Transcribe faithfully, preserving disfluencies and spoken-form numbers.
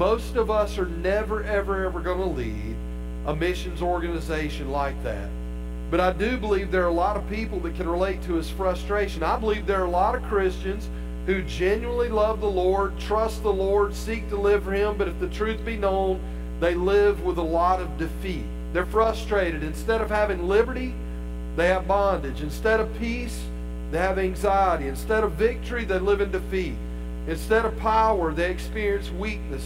Most of us are never, ever, ever going to lead a missions organization like that. But I do believe there are a lot of people that can relate to his frustration. I believe there are a lot of Christians who genuinely love the Lord, trust the Lord, seek to live for him, but if the truth be known, they live with a lot of defeat. They're frustrated. Instead of having liberty, they have bondage. Instead of peace, they have anxiety. Instead of victory, they live in defeat. Instead of power, they experience weakness.